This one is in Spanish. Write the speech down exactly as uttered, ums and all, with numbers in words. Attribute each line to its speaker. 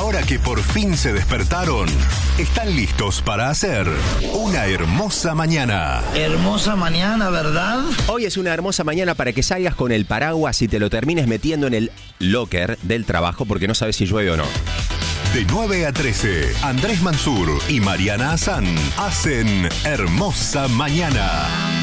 Speaker 1: ahora que por fin se despertaron, están listos para hacer una hermosa mañana.
Speaker 2: Hermosa mañana, ¿verdad?
Speaker 3: Hoy es una hermosa mañana para que salgas con el paraguas y te lo termines metiendo en el locker del trabajo porque no sabes si llueve o no.
Speaker 1: De nueve a trece, Andrés Mansur y Mariana Hassan hacen Hermosa Mañana.